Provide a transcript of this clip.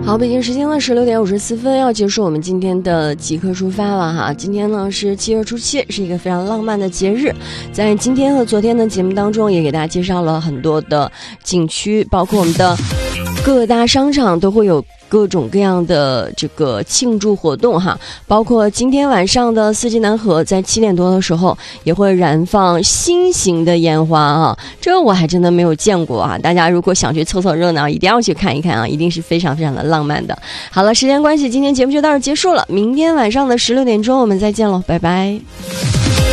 好，北京时间呢16:54，要结束我们今天的即刻出发了哈。今天呢是7月初7，是一个非常浪漫的节日。在今天和昨天的节目当中，也给大家介绍了很多的景区，包括我们的各大商场都会有各种各样的这个庆祝活动哈，包括今天晚上的四季南河在7点多的时候也会燃放新型的烟花啊，这个我还真的没有见过啊！大家如果想去凑凑热闹，一定要去看一看啊，一定是非常非常的浪漫的。好了，时间关系，今天节目就到这儿结束了，明天晚上的16点钟我们再见喽，拜拜。